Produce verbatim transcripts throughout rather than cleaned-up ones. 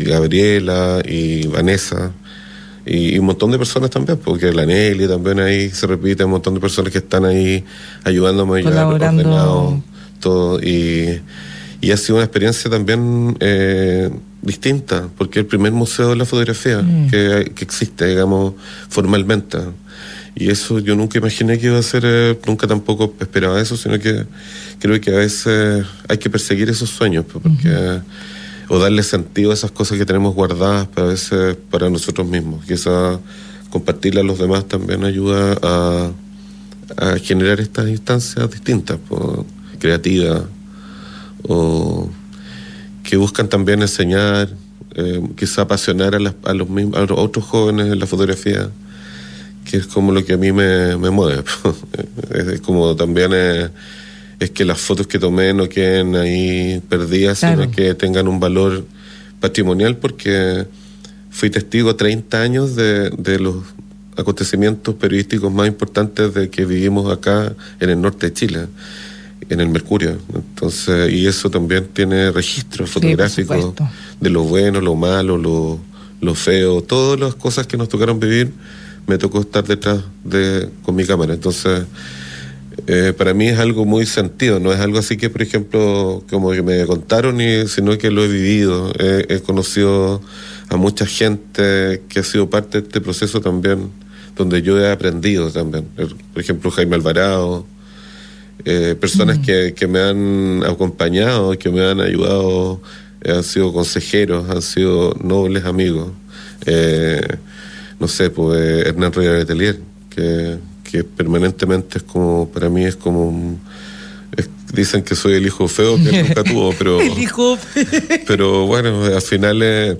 y Gabriela, y Vanessa, y, y un montón de personas también, porque la Nelly también ahí se repite, un montón de personas que están ahí ayudándome a llevar ordenado todo, y, y ha sido una experiencia también eh, distinta, porque es el primer museo de la fotografía mm. que, que existe, digamos, formalmente. Y eso yo nunca imaginé que iba a ser, eh, nunca tampoco esperaba eso, sino que creo que a veces hay que perseguir esos sueños, porque, uh-huh. o darle sentido a esas cosas que tenemos guardadas para, veces, para nosotros mismos. Quizás compartirla a los demás también ayuda a, a generar estas instancias distintas, pues, creativas, o que buscan también enseñar, eh, quizás apasionar a, las, a, los mismos, a los otros jóvenes en la fotografía, que es como lo que a mí me, me mueve. Es como también es, es que las fotos que tomé no queden ahí perdidas, claro. sino que tengan un valor patrimonial, porque fui testigo treinta años de, de los acontecimientos periodísticos más importantes de que vivimos acá en el norte de Chile, en el Mercurio. Entonces, y eso también tiene registros fotográficos sí, de lo bueno, lo malo, lo, lo feo, todas las cosas que nos tocaron vivir. Me tocó estar detrás de con mi cámara. Entonces, eh, para mí es algo muy sentido. No es algo así que, por ejemplo, como que me contaron, y, sino que lo he vivido. He, he conocido a mucha gente que ha sido parte de este proceso también, donde yo he aprendido también. Por ejemplo, Jaime Alvarado, eh, personas mm. que, que me han acompañado, que me han ayudado, eh, han sido consejeros, han sido nobles amigos. Eh, no sé, pues eh, Hernán Rivera Letelier, que, que permanentemente es como, para mí es como un, es, dicen que soy el hijo feo que él nunca tuvo, pero el hijo pero bueno, al final es,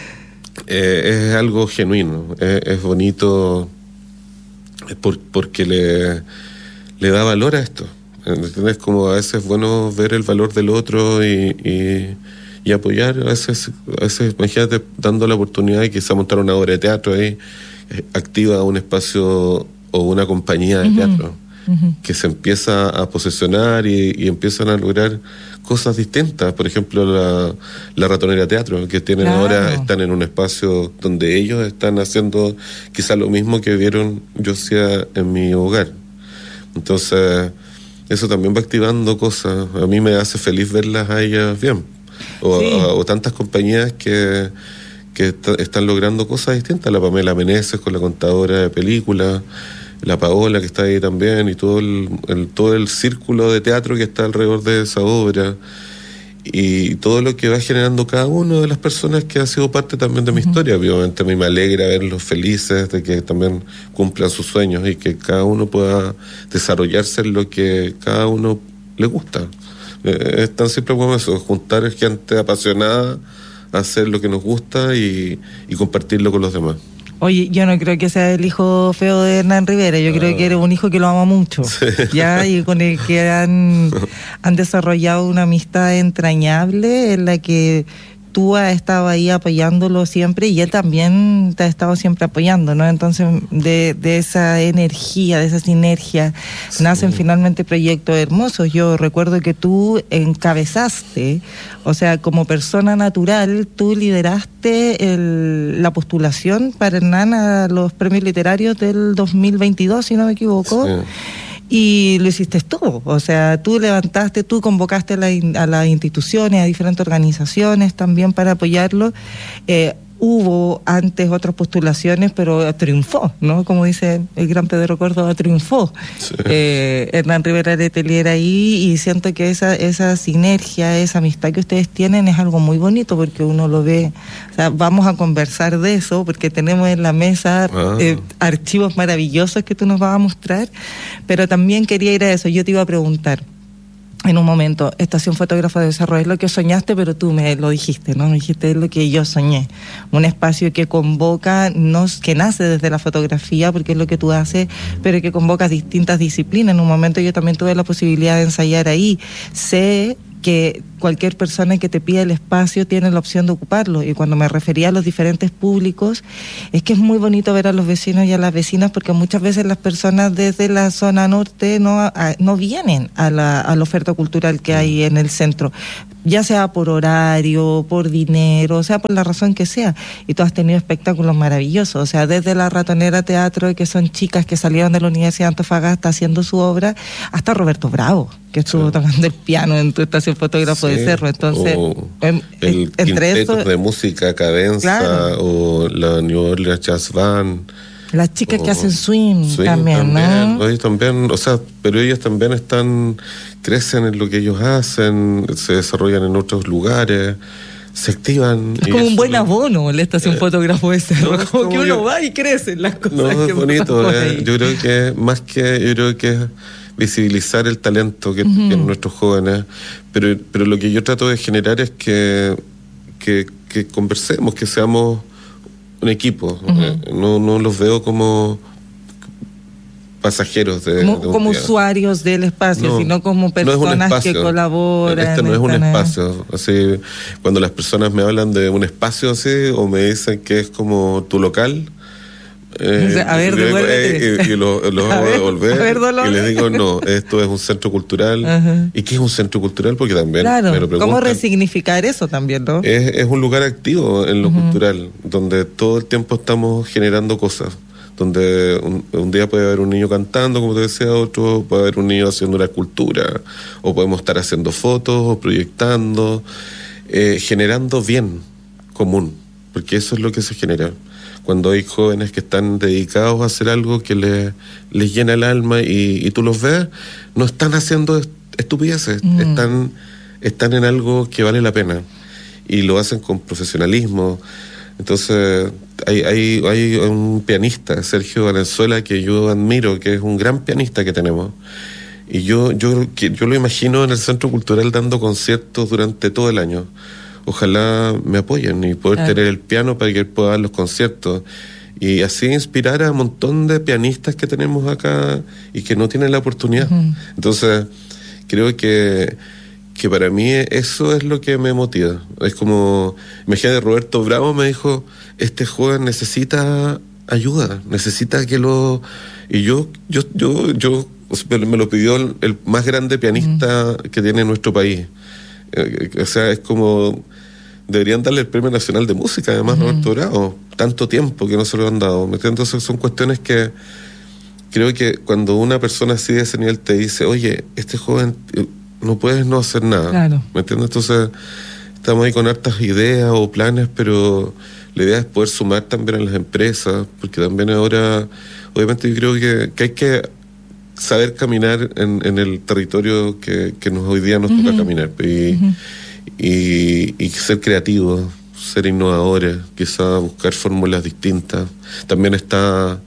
eh, es algo genuino, es, es bonito, es por, porque le, le da valor a esto, ¿entendés? Como a veces es bueno ver el valor del otro y, y y apoyar, a veces, a veces, imagínate, dando la oportunidad de quizá montar una obra de teatro ahí, eh, activa un espacio o una compañía de uh-huh. teatro, uh-huh. que se empieza a posesionar y, y empiezan a lograr cosas distintas. Por ejemplo, la, la Ratonera Teatro, que tienen claro. ahora, están en un espacio donde ellos están haciendo quizá lo mismo que vieron yo hacía en mi hogar. Entonces, eso también va activando cosas. A mí me hace feliz verlas a ellas bien. O, sí. o, o tantas compañías que, que t- están logrando cosas distintas. La Pamela Meneses con la contadora de películas, la Paola que está ahí también, y todo el, el, todo el círculo de teatro que está alrededor de esa obra, y todo lo que va generando cada una de las personas que ha sido parte también de mi uh-huh. historia. Obviamente a mí me alegra verlos felices, de que también cumplan sus sueños y que cada uno pueda desarrollarse en lo que cada uno le gusta. Es tan simple como eso, juntar gente apasionada a hacer lo que nos gusta y, y compartirlo con los demás. Oye, yo no creo que sea el hijo feo de Hernán Rivera, yo ah. creo que eres un hijo que lo ama mucho, sí. ya, y con el que han, han desarrollado una amistad entrañable en la que tú has estado ahí apoyándolo siempre y él también te ha estado siempre apoyando, ¿no? Entonces, de, de esa energía, de esa sinergia, sí. nacen finalmente proyectos hermosos. Yo recuerdo que tú encabezaste, o sea, como persona natural, tú lideraste el, la postulación para Hernán a los premios literarios del dos mil veintidós, si no me equivoco. Sí. Y lo hiciste tú, o sea, tú levantaste, tú convocaste a, la, a las instituciones, a diferentes organizaciones también para apoyarlo. Eh, hubo antes otras postulaciones, pero triunfó, ¿no? Como dice el gran Pedro Córdoba, triunfó. Sí. Eh, Hernán Rivera Letelier ahí, y siento que esa, esa sinergia, esa amistad que ustedes tienen es algo muy bonito, porque uno lo ve. O sea, vamos a conversar de eso, porque tenemos en la mesa ah. eh, archivos maravillosos que tú nos vas a mostrar, pero también quería ir a eso. Yo te iba a preguntar, en un momento, Estación Fotógrafo de Desarrollo, es lo que soñaste, pero tú me lo dijiste, ¿no? Me dijiste, es lo que yo soñé. Un espacio que convoca, no, que nace desde la fotografía, porque es lo que tú haces, pero que convoca distintas disciplinas. En un momento yo también tuve la posibilidad de ensayar ahí. Sé que cualquier persona que te pida el espacio tiene la opción de ocuparlo, y cuando me refería a los diferentes públicos, es que es muy bonito ver a los vecinos y a las vecinas, porque muchas veces las personas desde la zona norte no, a, no vienen a la, a la oferta cultural que hay en el centro. ya sea por horario, por dinero, o sea, por la razón que sea. Y tú has tenido espectáculos maravillosos, o sea, desde La Ratonera Teatro, que son chicas que salieron de la Universidad de Antofagasta haciendo su obra, hasta Roberto Bravo, que estuvo sí. tocando el piano en tu estación Fotógrafo sí. de Cerro. Entonces, o en, el entre eso de música Cadenza, claro. o la New Orleans Jazz Band. Las chicas que hacen swing, swing también, también, ¿no? Ellos también, o sea, pero ellos también están, crecen en lo que ellos hacen, se desarrollan en otros lugares, se activan. Es como un buen abono la estación eh, Fotógrafo de Cerro, no, como, como que uno yo, va y crecen las cosas. No, que es bonito, eh, yo creo que más que, yo creo que es visibilizar el talento que uh-huh. tienen nuestros jóvenes, pero, pero lo que yo trato de generar es que, que, que conversemos, que seamos un equipo, uh-huh. eh, no, no los veo como pasajeros de, como, de un como día. usuarios del espacio, no, sino como personas no que colaboran. Este no es un espacio, así cuando las personas me hablan de un espacio así o me dicen que es como tu local, eh, o sea, a ver, devuélvete. Y, y lo, lo hago devolver ver, y les digo no, esto es un centro cultural. Uh-huh. ¿Y qué es un centro cultural? Porque también claro, me lo preguntan. ¿cómo resignificar eso también, no? Es, es un lugar activo en lo uh-huh. cultural, donde todo el tiempo estamos generando cosas, donde un, un día puede haber un niño cantando, como te decía, otro puede haber un niño haciendo una escultura, o podemos estar haciendo fotos o proyectando, eh, generando bien común, porque eso es lo que se genera cuando hay jóvenes que están dedicados a hacer algo que les, les llena el alma y, y tú los ves, no están haciendo estupideces, mm. están, están en algo que vale la pena y lo hacen con profesionalismo. Entonces hay, hay, hay un pianista, Sergio Valenzuela, que yo admiro, que es un gran pianista que tenemos, y yo, yo, que yo lo imagino en el Centro Cultural dando conciertos durante todo el año. Ojalá me apoyen y poder claro. tener el piano para que él pueda dar los conciertos y así inspirar a un montón de pianistas que tenemos acá y que no tienen la oportunidad. Uh-huh. Entonces creo que que para mí eso es lo que me motiva. Es como, imagínate, Roberto Bravo me dijo, este joven necesita ayuda, necesita que lo... Y yo, yo, yo, yo me lo pidió el, el más grande pianista uh-huh. que tiene nuestro país. Eh, o sea, es como... Deberían darle el Premio Nacional de Música, además, uh-huh. Roberto Bravo. Tanto tiempo que no se lo han dado. Entonces son cuestiones que creo que cuando una persona así de ese nivel te dice, oye, este joven... no puedes no hacer nada, claro. ¿me entiendes? Entonces estamos ahí con hartas ideas o planes, pero la idea es poder sumar también a las empresas, porque también ahora, obviamente yo creo que, que hay que saber caminar en, en el territorio que, que nos, hoy día nos uh-huh. toca caminar, y, uh-huh. y, y ser creativos, ser innovadores, quizás buscar fórmulas distintas. También está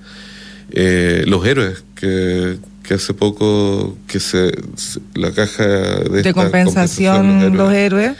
eh, Los Héroes, que que hace poco que se, se la caja de, de compensación, compensación Los Héroes,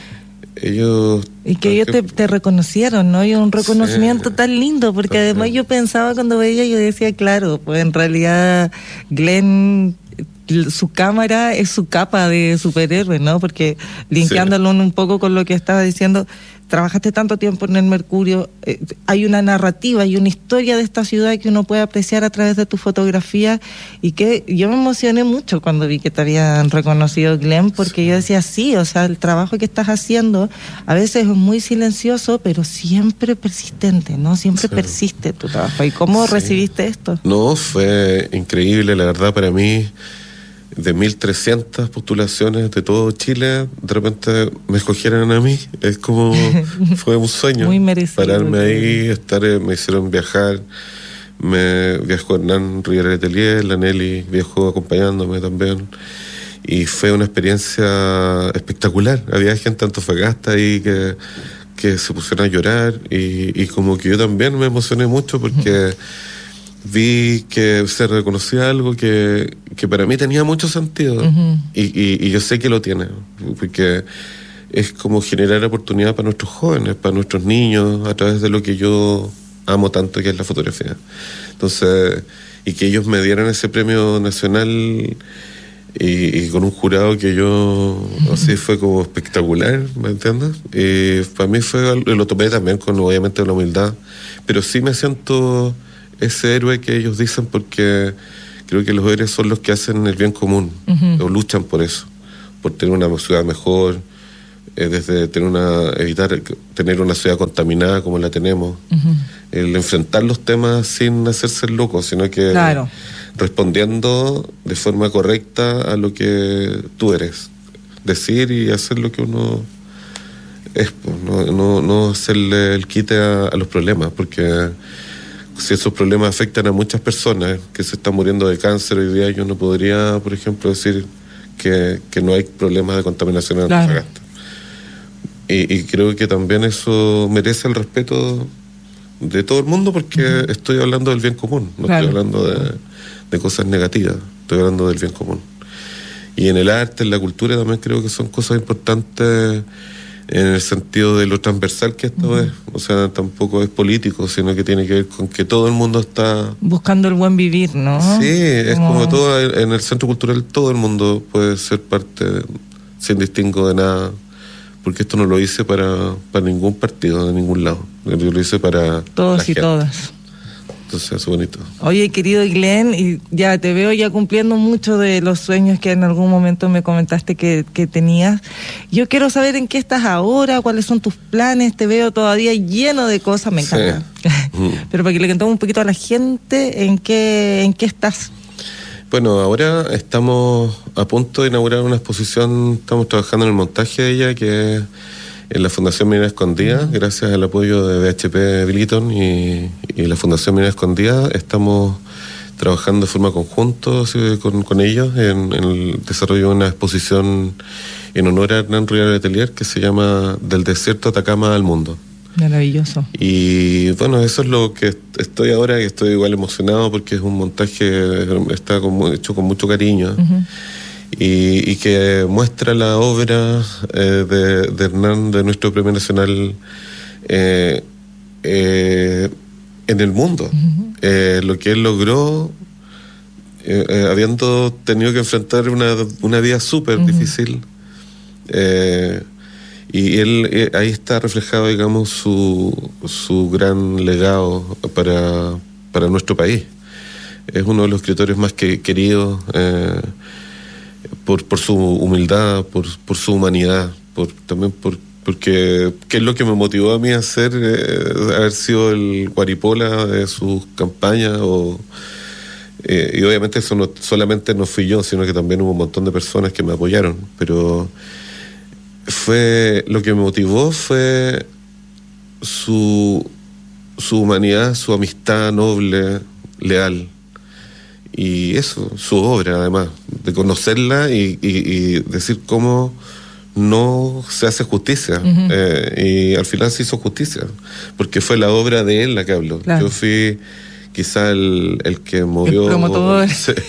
ellos y que ellos te, te reconocieron, ¿no? Y un reconocimiento sí, tan lindo, porque también. Además yo pensaba cuando veía, yo decía, claro, pues en realidad Glenn, su cámara es su capa de superhéroe, ¿no? Porque linkeándolo sí. un poco con lo que estaba diciendo, trabajaste tanto tiempo en el Mercurio, eh, hay una narrativa, hay una historia de esta ciudad que uno puede apreciar a través de tu fotografía, y que yo me emocioné mucho cuando vi que te habían reconocido, Glenn, porque sí. yo decía, sí, o sea, el trabajo que estás haciendo a veces es muy silencioso, pero siempre persistente, ¿no? Siempre sí. persiste tu trabajo. ¿Y cómo sí. recibiste esto? No, fue increíble, la verdad, para mí. De mil trescientas postulaciones de todo Chile, de repente me escogieran a mí. Es como, fue un sueño. Muy merecido. Pararme ahí, estar, me hicieron viajar. Me viajó Hernán Rivera Letelier, la Nelly viajó acompañándome también. Y fue una experiencia espectacular. Había gente en Antofagasta ahí que, que se pusieron a llorar. Y, y como que yo también me emocioné mucho porque... vi que se reconocía algo que, que para mí tenía mucho sentido uh-huh. y, y, y yo sé que lo tiene, porque es como generar oportunidad para nuestros jóvenes, para nuestros niños, a través de lo que yo amo tanto, que es la fotografía. Entonces, y que ellos me dieran ese premio nacional y, y con un jurado que yo, uh-huh. así fue como espectacular, ¿me entiendes? Y para mí fue, lo tomé también con obviamente la humildad, pero sí me siento ese héroe que ellos dicen, porque creo que los héroes son los que hacen el bien común, uh-huh. o luchan por eso, por tener una ciudad mejor, eh, desde tener una, evitar tener una ciudad contaminada como la tenemos, uh-huh. el enfrentar los temas sin hacerse loco, sino que claro. respondiendo de forma correcta a lo que tú eres, decir y hacer lo que uno es, pues, no, no, no hacerle el quite a, a los problemas, porque si esos problemas afectan a muchas personas que se están muriendo de cáncer hoy día, yo no podría, por ejemplo, decir que, que no hay problemas de contaminación en claro. Antofagasta. Y, y creo que también eso merece el respeto de todo el mundo, porque uh-huh. estoy hablando del bien común, no claro. estoy hablando de, de cosas negativas, estoy hablando del bien común. Y en el arte, en la cultura también creo que son cosas importantes en el sentido de lo transversal que esto uh-huh. es. O sea, tampoco es político, sino que tiene que ver con que todo el mundo está buscando el buen vivir, ¿no? Sí, es como, como todo en el centro cultural, todo el mundo puede ser parte sin distingo de nada, porque esto no lo hice para, para ningún partido, de ningún lado. Yo lo hice para todos y gente. Todas. Entonces es bonito. Oye, querido Glenn, y ya te veo ya cumpliendo mucho de los sueños que en algún momento me comentaste que, que tenías. Yo quiero saber en qué estás ahora, cuáles son tus planes. Te veo todavía lleno de cosas, me encanta. Sí. Pero para que le contemos un poquito a la gente, ¿en qué, en qué estás? Bueno, ahora estamos a punto de inaugurar una exposición, estamos trabajando en el montaje de ella, que es en la Fundación Mirada Escondida, uh-huh. gracias al apoyo de B H P Billiton y, y la Fundación Mirada Escondida. Estamos trabajando de forma conjunta ¿sí? con, con ellos en, en el desarrollo de una exposición en honor a Hernán Rivera Letelier que se llama Del desierto de Atacama al mundo. Maravilloso. Y bueno, eso es lo que estoy ahora, y estoy igual emocionado porque es un montaje, está con, hecho con mucho cariño. Uh-huh. Y, y que muestra la obra eh, de, de Hernán, de nuestro premio nacional, eh, eh, en el mundo. Uh-huh. Eh, lo que él logró, eh, eh, habiendo tenido que enfrentar una, una vida súper uh-huh. difícil, eh, y él eh, ahí está reflejado, digamos, su, su gran legado para, para nuestro país. Es uno de los escritores más que, queridos, eh, Por, por su humildad, por, por su humanidad, por también por porque qué es lo que me motivó a mí a hacer, eh, haber sido el guaripola de sus campañas, o, eh, y obviamente eso no solamente no fui yo, sino que también hubo un montón de personas que me apoyaron, pero fue lo que me motivó fue su, su humanidad, su amistad noble, leal. Y eso, su obra además, de conocerla y, y, y decir cómo no se hace justicia. Uh-huh. Eh, y al final se hizo justicia, porque fue la obra de él la que habló. Claro. Yo fui quizá el, el que movió... El promotor.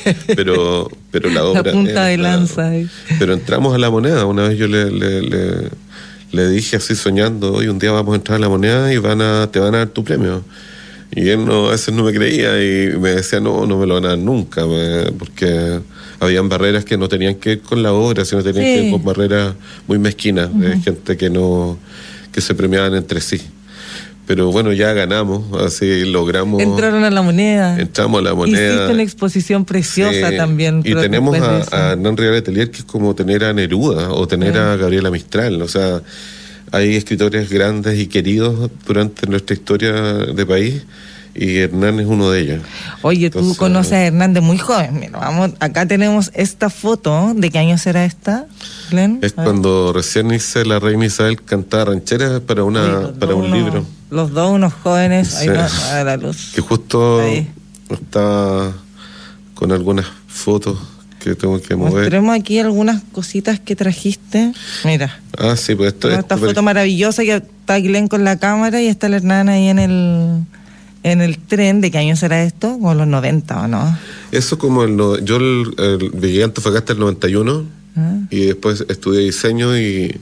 pero, pero la obra... La punta de lanza. La, pero entramos a La Moneda. Una vez yo le, le, le, le dije así soñando, hoy un día vamos a entrar a La Moneda y van a te van a dar tu premio. Y él no, a veces no me creía y me decía, no, no me lo van a dar nunca, me, porque habían barreras que no tenían que ver con la obra, sino tenían sí. que ver con barreras muy mezquinas, uh-huh. de gente que no que se premiaban entre sí. Pero bueno, ya ganamos, así logramos... Entraron a La Moneda. Entramos a La Moneda. Hiciste una exposición preciosa sí. también. Y tenemos a, a Hernán Rivera Letelier, que es como tener a Neruda o tener sí. a Gabriela Mistral, o sea... Hay escritores grandes y queridos durante nuestra historia de país, y Hernán es uno de ellos. Oye, Entonces, tú conoces a Hernán de muy joven. Mira, vamos, acá tenemos esta foto. ¿De qué año será esta, Glenn? Es cuando recién hice La Reina Isabel cantaba rancheras para una Oye, para un unos, libro. Los dos unos jóvenes, sí. ahí no, a la luz. Que justo ahí. Estaba con algunas fotos que tengo que mover. Mostremos aquí algunas cositas que trajiste. Mira. Ah, sí, pues esto, esta esto foto pare... maravillosa, que está Glenn con la cámara y está el Hernán ahí en el en el tren. ¿De qué año será esto? ¿Como los noventa o no? Eso como el, yo el, el, llegué a Antofagasta en el noventa y uno ¿Ah? Y después estudié diseño y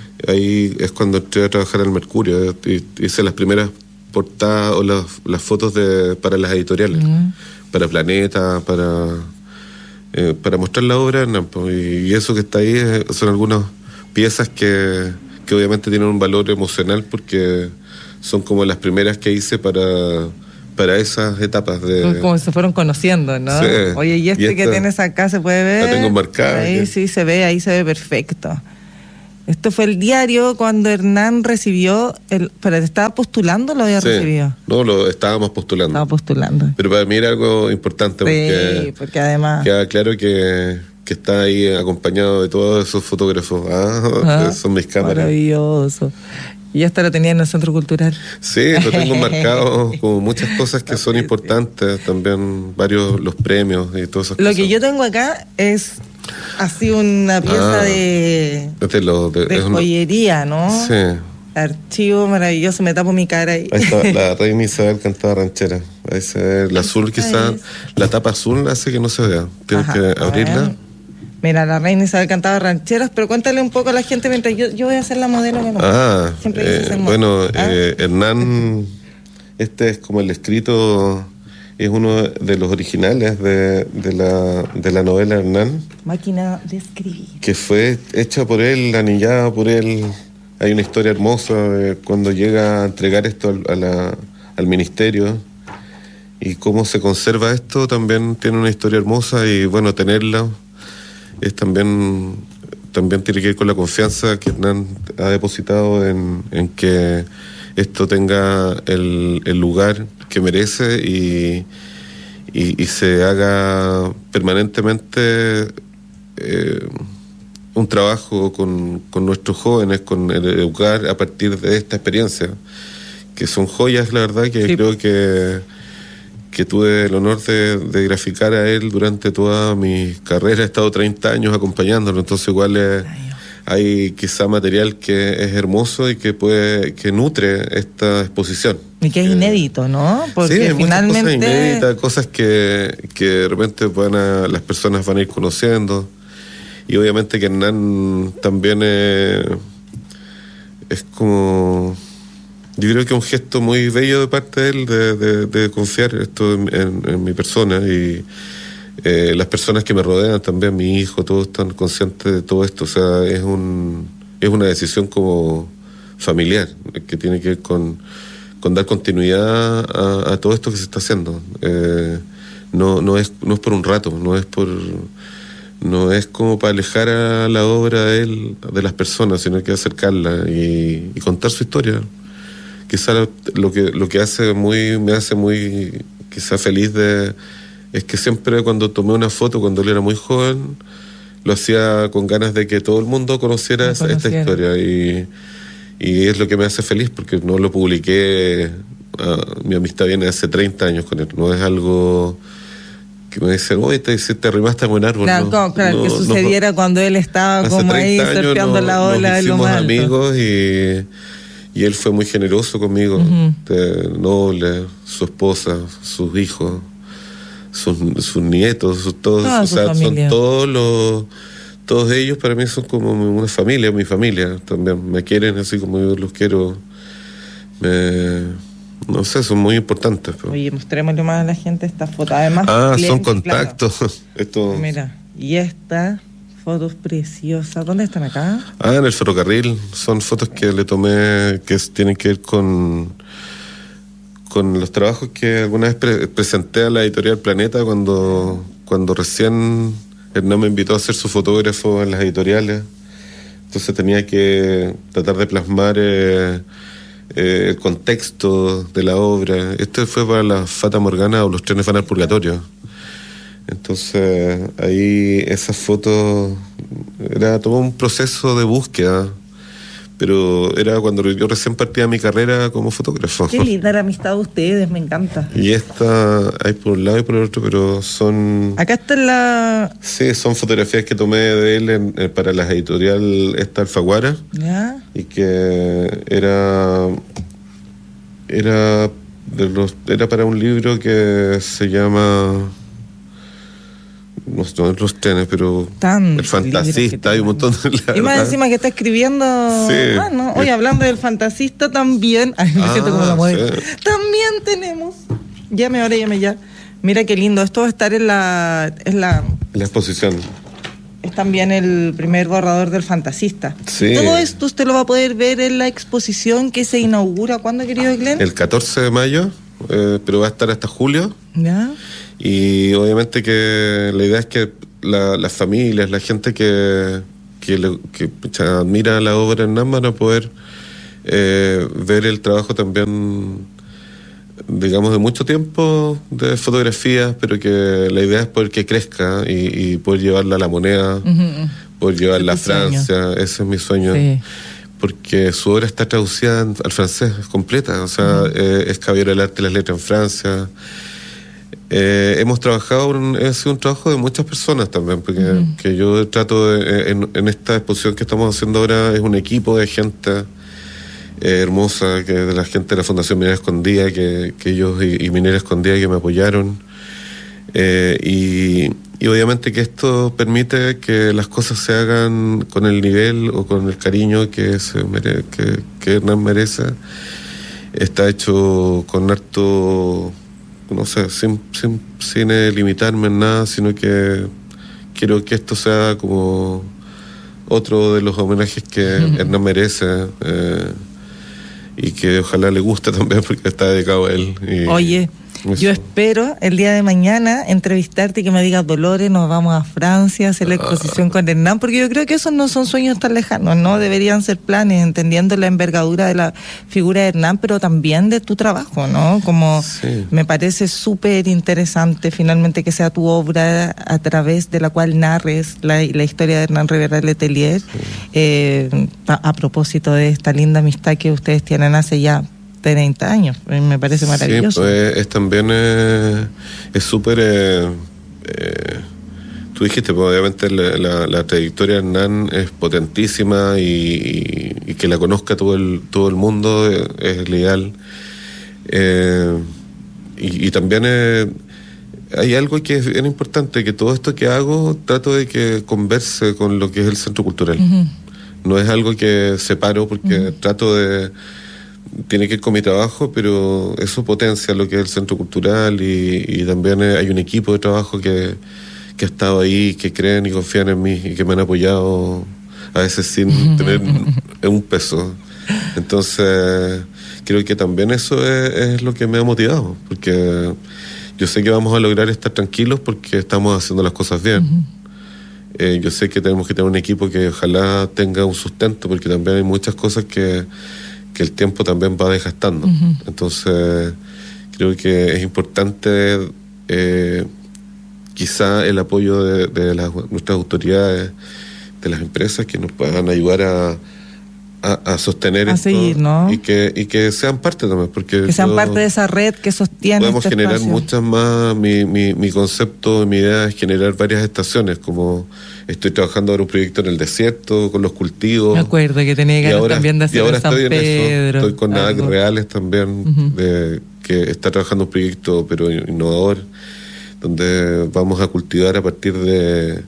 ahí es cuando entré a trabajar al Mercurio. Y hice las primeras portadas o las, las fotos de para las editoriales, ¿Ah? para Planeta, para... Eh, para mostrar la obra, no, y, y eso que está ahí eh, son algunas piezas que, que obviamente tienen un valor emocional porque son como las primeras que hice para, para esas etapas de... Como se fueron conociendo, ¿no? Sí. Oye, y este y esta, que tienes acá se puede ver. La tengo marcada. Ahí que... sí se ve, ahí se ve perfecto. Esto fue el diario cuando Hernán recibió, el, pero ¿estaba postulando o lo había sí. recibido? No, lo estábamos postulando. Estaba postulando. Pero para mí era algo importante, porque, sí, porque además queda claro que, que está ahí acompañado de todos esos fotógrafos. Ah, ah son mis cámaras. Maravilloso. Y esta lo tenía en el Centro Cultural. Sí, lo tengo marcado como muchas cosas que son importantes, también varios los premios y todas esas lo cosas. Lo que yo tengo acá es así una pieza ah, de, de, lo, de, de joyería, ¿no? Sí. Archivo maravilloso, me tapo mi cara ahí. Ahí está, la reina Isabel cantaba ranchera. Ahí se ve el azul quizás, la tapa azul hace que no se vea. Tienes Ajá, que abrirla. Mira, la reina Isabel cantaba rancheras, pero cuéntale un poco a la gente mientras yo, yo voy a ser la modelo. Que no. Ah, eh, bueno, ¿Ah? eh, Hernán, este es como el escrito, es uno de los originales de, de, la, de la novela Hernán. Máquina de escribir. Que fue hecha por él, anillada por él. Hay una historia hermosa de cuando llega a entregar esto al, a la, al ministerio y cómo se conserva esto, también tiene una historia hermosa y bueno, tenerla es también también tiene que ir con la confianza que Hernán ha depositado en, en que esto tenga el, el lugar que merece y, y, y se haga permanentemente eh, un trabajo con, con nuestros jóvenes, con el educar a partir de esta experiencia, que son joyas, la verdad, que sí. creo que que tuve el honor de, de graficar a él durante toda mi carrera. He estado treinta años acompañándolo, entonces igual es, hay quizá material que es hermoso y que puede que nutre esta exposición. Y que es inédito, ¿no? Porque sí, hay finalmente muchas cosas inéditas, cosas que, que de repente van a, las personas van a ir conociendo. Y obviamente que Hernán también es, es como... Yo creo que es un gesto muy bello de parte de él de, de, de confiar esto en, en, en mi persona y eh, las personas que me rodean también, mi hijo, todos están conscientes de todo esto. O sea, es un es una decisión como familiar que tiene que ver con, con dar continuidad a, a todo esto que se está haciendo. Eh, no no es no es por un rato, no es por no es como para alejar a la obra de él de las personas, sino que acercarla y, y contar su historia. Quizá lo que lo que hace muy me hace muy quizá feliz de es que siempre cuando tomé una foto cuando él era muy joven lo hacía con ganas de que todo el mundo conociera esa, esta historia y, y es lo que me hace feliz porque no lo publiqué. Uh, mi amistad viene hace treinta años con él, no es algo que me dicen, oye, te, te arrimaste a un árbol. Claro, no, claro, no, que sucediera no, cuando él estaba como ahí surfeando la ola de lo más alto. Amigos y Y él fue muy generoso conmigo, uh-huh. de, noble, su esposa, sus hijos, sus, sus nietos, sus, todos, Toda o su sea, familia. son todos los, todos ellos para mí son como una familia, mi familia también, me quieren así como yo los quiero, me, no sé, son muy importantes. Pero. Oye, mostrémosle más a la gente esta foto, además. Ah, cliente, son contactos. Claro. Esto... Mira, y esta... Fotos preciosas. ¿Dónde están acá? Ah, en el ferrocarril. Son fotos que le tomé que tienen que ver con con los trabajos que alguna vez pre- presenté a la editorial Planeta cuando cuando recién Hernán me invitó a ser su fotógrafo en las editoriales. Entonces tenía que tratar de plasmar eh, eh, el contexto de la obra. Este fue para la Fata Morgana o Los trenes van al purgatorio. Entonces ahí esas fotos era todo un proceso de búsqueda, pero era cuando yo recién partía mi carrera como fotógrafo. Qué linda la amistad de ustedes, me encanta. Y esta hay por un lado y por el otro, pero son... Acá está la... Sí, son fotografías que tomé de él en, en, para la editorial esta Alfaguara. ¿Ya? Y que era... Era, de los, era para un libro que se llama... No son los trenes, pero Tan el fantasista, hay un montón de... Y más encima que está escribiendo... Sí. Ah, no. Oye, hablando del fantasista también... Ay, me ah, siento como la modelo. Sí. También tenemos... Llame ahora, llame ya. Mira qué lindo. Esto va a estar en la... En la, la exposición. Es también el primer borrador del fantasista. Sí. Todo esto usted lo va a poder ver en la exposición que se inaugura. ¿Cuándo, querido Glenn? El catorce de mayo, eh, pero va a estar hasta julio. ¿Ya? Y obviamente que la idea es que la, las familias, la gente que, que, le, que pucha, admira la obra de Hernán van a poder eh, ver el trabajo también, digamos, de mucho tiempo de fotografías, pero que la idea es poder que crezca y, y poder llevarla a La Moneda, uh-huh. poder llevarla a Francia. Ese es mi sueño. Sí. Porque su obra está traducida al francés completa, o sea, uh-huh. eh, es Caballero del Arte y las Letras en Francia. Eh, hemos trabajado, es un trabajo de muchas personas también, porque uh-huh. que yo trato de, en, en esta exposición que estamos haciendo ahora, es un equipo de gente eh, hermosa, que de la gente de la Fundación Minera Escondida, que, que ellos y, y Minera Escondida que me apoyaron, eh, y, y obviamente que esto permite que las cosas se hagan con el nivel o con el cariño que, se mere, que, que Hernán merece. Está hecho con harto, no sé, sin, sin, sin eh, limitarme en nada, sino que quiero que esto sea como otro de los homenajes que uh-huh. Hernán merece, eh, y que ojalá le guste también porque está dedicado a él. Y oye, eso. Yo espero el día de mañana entrevistarte y que me digas, Dolores, nos vamos a Francia a hacer la exposición ah. con Hernán, porque yo creo que esos no son sueños tan lejanos, ¿no? Deberían ser planes, entendiendo la envergadura de la figura de Hernán, pero también de tu trabajo, ¿no? Como sí. me parece súper interesante finalmente que sea tu obra a través de la cual narres la, la historia de Hernán Rivera Letelier, sí. eh, a, a propósito de esta linda amistad que ustedes tienen hace ya treinta años, me parece maravilloso. Sí, pues es también eh, es súper eh, eh, tú dijiste, pues obviamente la, la, la trayectoria de Hernán es potentísima, y, y, y que la conozca todo el todo el mundo es, es legal, eh, y, y también eh, hay algo que es bien importante, que todo esto que hago trato de que converse con lo que es el Centro Cultural. Uh-huh. No es algo que separo, porque uh-huh. trato de tiene que ir con mi trabajo, pero eso potencia lo que es el Centro Cultural, y, y también hay un equipo de trabajo que, que ha estado ahí, que creen y confían en mí y que me han apoyado a veces sin tener un peso. Entonces creo que también eso es, es lo que me ha motivado, porque yo sé que vamos a lograr estar tranquilos porque estamos haciendo las cosas bien. Uh-huh. eh, yo sé que tenemos que tener un equipo que ojalá tenga un sustento, porque también hay muchas cosas que que el tiempo también va desgastando. Uh-huh. Entonces creo que es importante eh, quizá el apoyo de, de las, nuestras autoridades, de las empresas, que nos puedan ayudar a, a, a sostener a esto, seguir, ¿no? y que y que sean parte también, porque que sean parte de esa red que sostiene podemos este generar espacio. Muchas más. Mi, mi, mi concepto, mi idea es generar varias estaciones, como estoy trabajando ahora un proyecto en el desierto con los cultivos. Me acuerdo que tenía ganas ahora, también de hacer en San estoy Pedro. En eso. Estoy con Nadac Reales también, uh-huh. de, que está trabajando un proyecto pero innovador, donde vamos a cultivar a partir de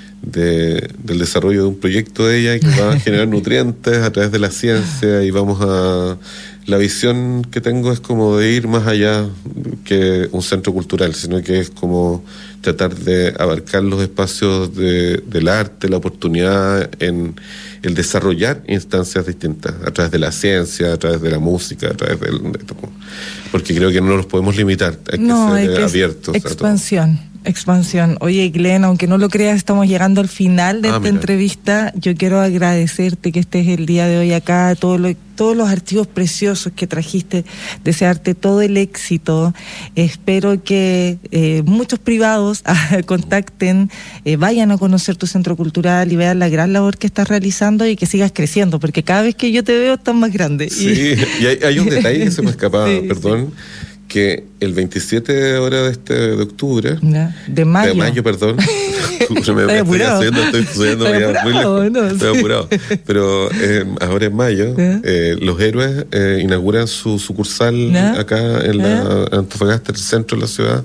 De, del desarrollo de un proyecto de ella, que va a generar nutrientes a través de la ciencia, y vamos a... La visión que tengo es como de ir más allá que un centro cultural, sino que es como tratar de abarcar los espacios de, del arte, la oportunidad en el desarrollar instancias distintas, a través de la ciencia, a través de la música, a través del... De todo. Porque creo que no nos podemos limitar, hay no, que ser hay que abiertos. Expansión. Expansión. Oye, Glenn, aunque no lo creas, estamos llegando al final de ah, esta mira. entrevista. Yo quiero agradecerte que estés el día de hoy acá, todo lo, todos los archivos preciosos que trajiste, desearte todo el éxito. Espero que eh, muchos privados ah, contacten, eh, vayan a conocer tu centro cultural y vean la gran labor que estás realizando, y que sigas creciendo, porque cada vez que yo te veo estás más grande. Sí, y, y hay, hay un detalle que se me escapaba, sí, perdón. Sí. Que el veintisiete de ahora de este de octubre, ya, de mayo, de mayo, perdón, me, estoy me apurado. Estoy haciendo, estoy estudiando estoy ya apurado, muy lejos, no, estoy sí. apurado. Pero eh, ahora en mayo, eh, los Héroes eh, inauguran su sucursal ¿Ya? acá en la Antofagasta, el centro de la ciudad.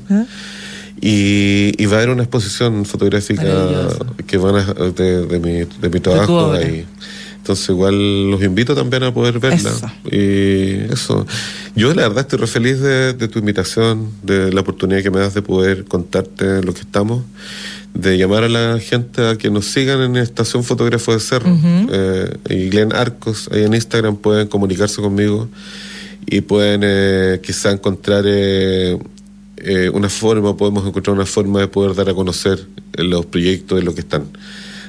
Y, y va a haber una exposición fotográfica que van a, de, de mi de mi trabajo ahí. Entonces igual los invito también a poder verla. Eso. Y eso. Yo la verdad estoy re feliz de, de tu invitación, de la oportunidad que me das de poder contarte lo que estamos, de llamar a la gente a que nos sigan en Estación Fotógrafo de Cerro. Uh-huh. eh, y Glenn Arcos, ahí en Instagram pueden comunicarse conmigo y pueden eh, quizá encontrar eh, eh, una forma, podemos encontrar una forma de poder dar a conocer los proyectos y lo que están.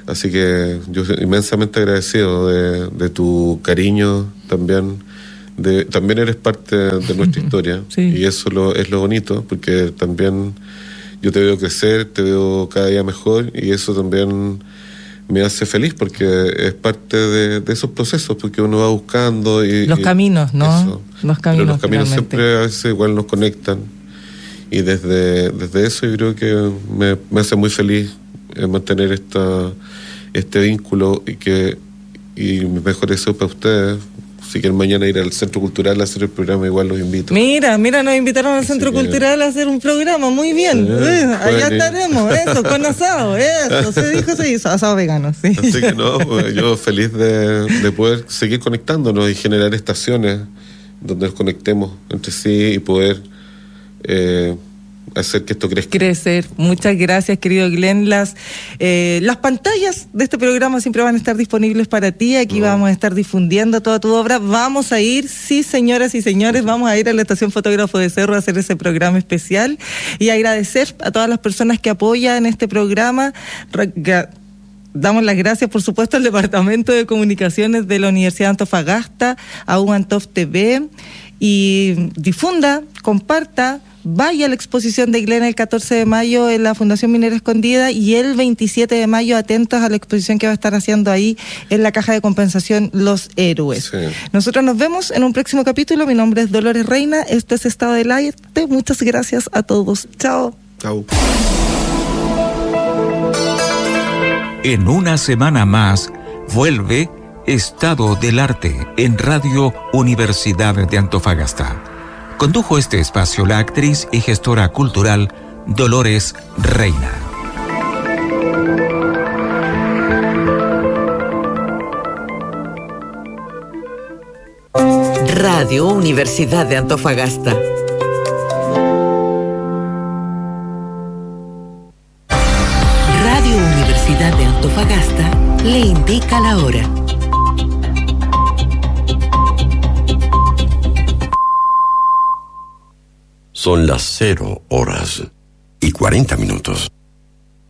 Así que yo soy inmensamente agradecido de, de tu cariño también. De, también eres parte de nuestra historia, sí. Y eso lo, es lo bonito, porque también yo te veo crecer, te veo cada día mejor, y eso también me hace feliz, porque es parte de, de esos procesos, porque uno va buscando y, los y caminos, ¿no? Eso. Los caminos, Pero los caminos finalmente. siempre a veces igual nos conectan, y desde, desde eso yo creo que me, me hace muy feliz eh, mantener esta, este vínculo, y que y mis mejores deseos para ustedes. Si quieren mañana ir al Centro Cultural a hacer el programa, igual los invito. Mira, mira, nos invitaron al Así Centro que... Cultural a hacer un programa, muy bien. Sí, eh, allá ir. estaremos, eso, con asado, eso, se dijo, se hizo, asado vegano, sí. Así que no, pues, yo feliz de, de poder seguir conectándonos y generar estaciones donde nos conectemos entre sí y poder eh, hacer que esto crezca. Crecer. Muchas gracias, querido Glenn. Las, eh, las pantallas de este programa siempre van a estar disponibles para ti. Aquí no. vamos a estar difundiendo toda tu obra. Vamos a ir, sí, señoras y señores, vamos a ir a la Estación Fotógrafo de Cerro a hacer ese programa especial y agradecer a todas las personas que apoyan este programa. Damos las gracias, por supuesto, al Departamento de Comunicaciones de la Universidad de Antofagasta, a UANTOF T V, y difunda, comparta, vaya a la exposición de Glenn el catorce de mayo en la Fundación Minera Escondida, y el veintisiete de mayo atentos a la exposición que va a estar haciendo ahí en la caja de compensación Los Héroes. Sí. Nosotros nos vemos en un próximo capítulo. Mi nombre es Dolores Reina, esto es Estado del Arte. Muchas gracias a todos. Chao. Chao. En una semana más vuelve Estado del Arte en Radio Universidad de Antofagasta. Condujo este espacio la actriz y gestora cultural Dolores Reina. Radio Universidad de Antofagasta. Radio Universidad de Antofagasta le indica la hora. Son las cero horas y cuarenta minutos.